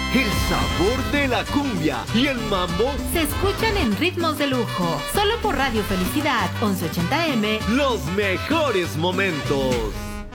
El sabor de la cumbia y el mambo se escuchan en ritmos de lujo. Solo por Radio Felicidad 1180M. Los mejores momentos.